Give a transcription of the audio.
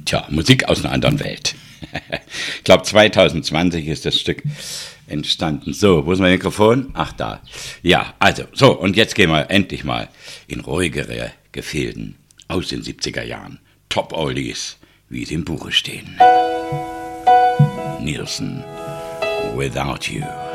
Tja, Musik aus einer anderen Welt. Ich glaube, 2020 ist das Stück entstanden. So, wo ist mein Mikrofon? Ach, da. Ja, also, so, und jetzt gehen wir endlich mal in ruhigere Gefilden aus den 70er Jahren. Top-Oldies, wie sie im Buche stehen. Nielsen, Without You.